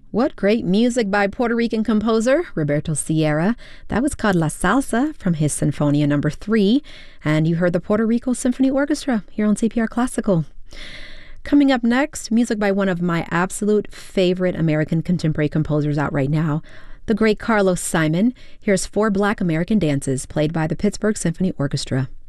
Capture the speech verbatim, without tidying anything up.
What great music by Puerto Rican composer Roberto Sierra. That was called La Salsa from his Sinfonia number three. And you heard the Puerto Rico Symphony Orchestra here on C P R Classical. Coming up next, music by one of my absolute favorite American contemporary composers out right now, the great Carlos Simon. Here's Four Black American Dances, played by the Pittsburgh Symphony Orchestra.